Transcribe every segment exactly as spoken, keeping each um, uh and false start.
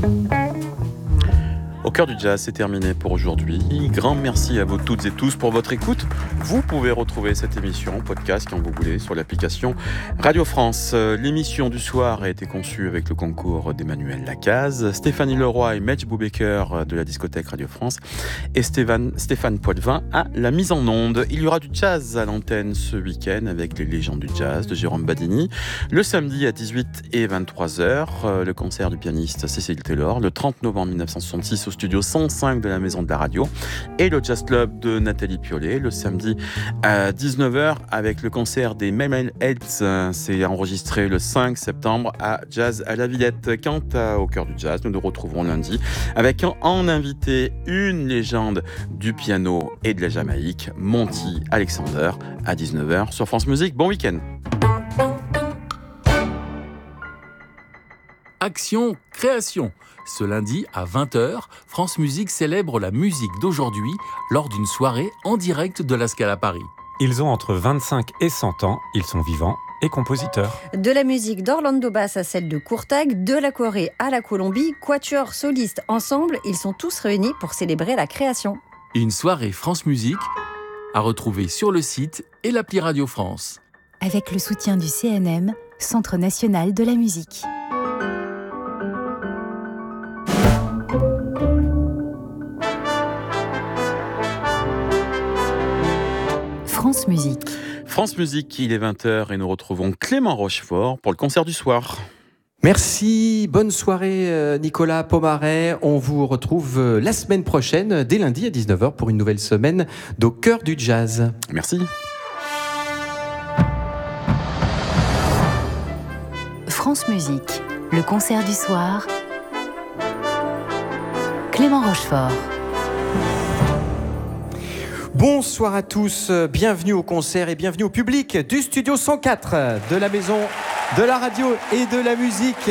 Au cœur du jazz, c'est terminé pour aujourd'hui. Grand merci à vous toutes et tous pour votre écoute. Vous pouvez retrouver cette émission en podcast quand vous voulez sur l'application Radio France. L'émission du soir a été conçue avec le concours d'Emmanuel Lacaze, Stéphanie Leroy et Medj Boubaker de la discothèque Radio France et Stéphane, Stéphane Poitvin à la mise en onde. Il y aura du jazz à l'antenne ce week-end avec les légendes du jazz de Jérôme Badini. Le samedi à dix-huit et vingt-trois heures, le concert du pianiste Cécile Taylor. Le trente novembre mille neuf cent soixante-six au studio cent cinq de la Maison de la Radio et le Jazz Club de Nathalie Piolet le samedi à dix-neuf heures avec le concert des Memenheads. C'est enregistré le cinq septembre à Jazz à la Villette. Quant à Au cœur du jazz, nous nous retrouverons lundi avec en, en invité une légende du piano et de la Jamaïque, Monty Alexander, à dix-neuf heures sur France Musique. Bon week-end. Action Création. Ce lundi à vingt heures, France Musique célèbre la musique d'aujourd'hui lors d'une soirée en direct de la Scala Paris. Ils ont entre vingt-cinq et cent ans, ils sont vivants et compositeurs. De la musique d'Orlando Bass à celle de Courtag, de la Corée à la Colombie, quatuor, solistes, ensemble, ils sont tous réunis pour célébrer la création. Une soirée France Musique à retrouver sur le site et l'appli Radio France. Avec le soutien du C N M, Centre National de la Musique. France Musique. France Musique, il est vingt heures et nous retrouvons Clément Rochefort pour le concert du soir. Merci, bonne soirée Nicolas Pomaret. On vous retrouve la semaine prochaine, dès lundi à dix-neuf heures, pour une nouvelle semaine d'Au cœur du jazz. Merci. France Musique, le concert du soir. Clément Rochefort. Bonsoir à tous, bienvenue au concert et bienvenue au public du Studio cent quatre de la Maison de la Radio et de la Musique.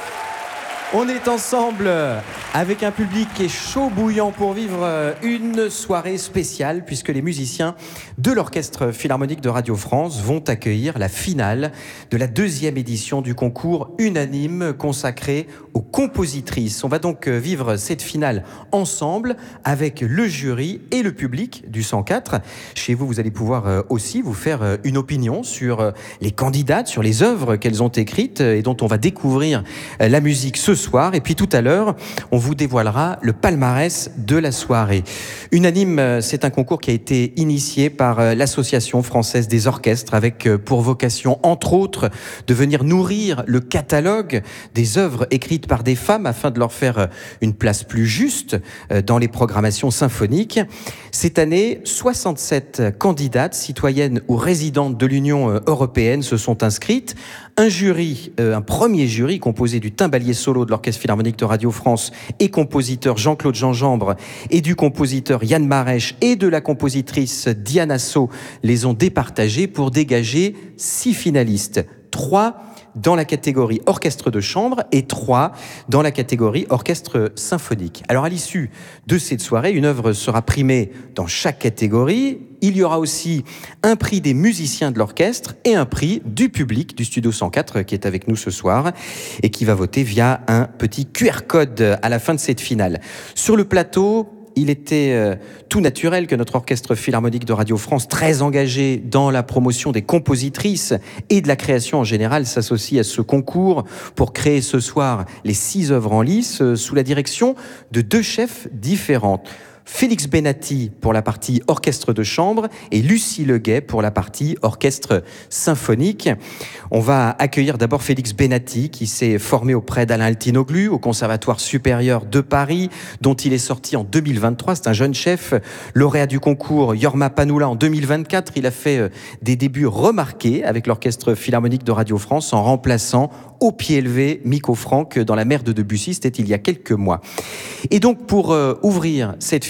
On est ensemble avec un public qui est chaud bouillant pour vivre une soirée spéciale puisque les musiciens de l'Orchestre Philharmonique de Radio France vont accueillir la finale de la deuxième édition du concours unanime consacré aux compositrices. On va donc vivre cette finale ensemble avec le jury et le public du cent quatre. Chez vous, vous allez pouvoir aussi vous faire une opinion sur les candidates, sur les œuvres qu'elles ont écrites et dont on va découvrir la musique ce soir. Et puis tout à l'heure, on vous dévoilera le palmarès de la soirée. Unanime, c'est un concours qui a été initié par l'Association française des orchestres avec pour vocation, entre autres, de venir nourrir le catalogue des œuvres écrites par des femmes afin de leur faire une place plus juste dans les programmations symphoniques. Cette année, soixante-sept candidates, citoyennes ou résidentes de l'Union européenne se sont inscrites. Un jury, euh, un premier jury composé du timbalier solo de l'Orchestre Philharmonique de Radio France et compositeur Jean-Claude Gingembre et du compositeur Yann Marèche et de la compositrice Diana So les ont départagés pour dégager six finalistes. Trois dans la catégorie orchestre de chambre et trois dans la catégorie orchestre symphonique. Alors à l'issue de cette soirée, une œuvre sera primée dans chaque catégorie. Il y aura aussi un prix des musiciens de l'orchestre et un prix du public du Studio cent quatre qui est avec nous ce soir et qui va voter via un petit Q R code à la fin de cette finale. Sur le plateau, il était euh, tout naturel que notre orchestre philharmonique de Radio France, très engagé dans la promotion des compositrices et de la création en général, s'associe à ce concours pour créer ce soir les six œuvres en lice euh, sous la direction de deux chefs différents. Félix Benatti pour la partie orchestre de chambre et Lucie Leguet pour la partie orchestre symphonique. On va accueillir d'abord Félix Benatti qui s'est formé auprès d'Alain Altinoglu au Conservatoire supérieur de Paris dont il est sorti en deux mille vingt-trois. C'est un jeune chef, lauréat du concours Jorma Panula en deux mille vingt-quatre. Il a fait des débuts remarqués avec l'Orchestre Philharmonique de Radio France en remplaçant au pied levé Miko Franck dans La Mer de Debussy. C'était il y a quelques mois. Et donc pour euh, ouvrir cette finale,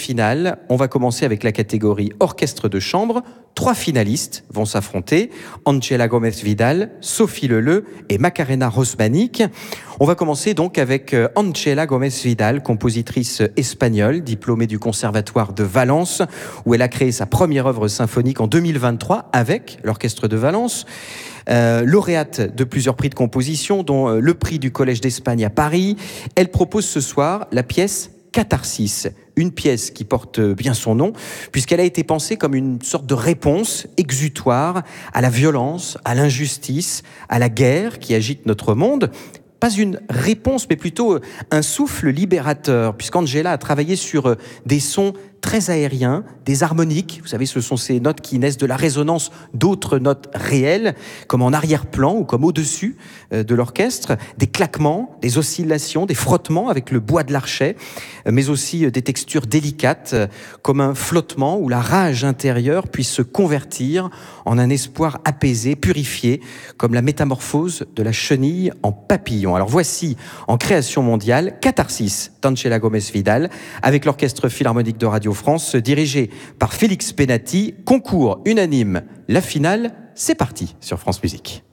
finale. On va commencer avec la catégorie orchestre de chambre. Trois finalistes vont s'affronter. Angela Gomez Vidal, Sophie Leleu et Macarena Rosmanic. On va commencer donc avec Angela Gomez Vidal, compositrice espagnole, diplômée du Conservatoire de Valence, où elle a créé sa première œuvre symphonique en deux mille vingt-trois avec l'Orchestre de Valence. Euh, lauréate de plusieurs prix de composition, dont euh, le prix du Collège d'Espagne à Paris. Elle propose ce soir la pièce Catharsis, une pièce qui porte bien son nom, puisqu'elle a été pensée comme une sorte de réponse exutoire à la violence, à l'injustice, à la guerre qui agite notre monde. Pas une réponse, mais plutôt un souffle libérateur, puisqu'Angela a travaillé sur des sons très aériens, des harmoniques. Vous savez, ce sont ces notes qui naissent de la résonance d'autres notes réelles, comme en arrière-plan ou comme au-dessus de l'orchestre, des claquements, des oscillations, des frottements avec le bois de l'archet, mais aussi des textures délicates, comme un flottement où la rage intérieure puisse se convertir en un espoir apaisé, purifié, comme la métamorphose de la chenille en papillon. Alors voici, en création mondiale, Catharsis d'Angela Gomez Vidal, avec l'Orchestre Philharmonique de Radio France, dirigé par Félix Penati, concours unanime. La finale, c'est parti sur France Musique.